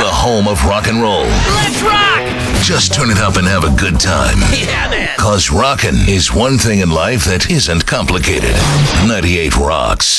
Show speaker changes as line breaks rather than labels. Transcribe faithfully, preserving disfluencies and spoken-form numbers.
the home of rock and roll.
Let's rock!
Just turn it up and have a good time.
Yeah, man.
Cause rockin' is one thing in life that isn't complicated. ninety-eight Rocks.